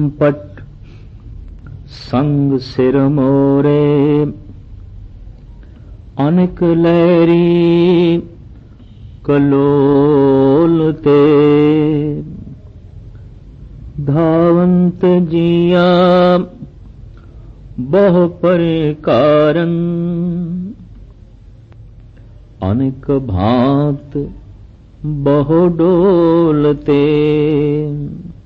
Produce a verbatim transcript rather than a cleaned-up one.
संपट संग सिर मोरे, अनेक लहरी कलोल ते, धावंत जिया बहु परिकारन, अनेक भांत बहु डोलते।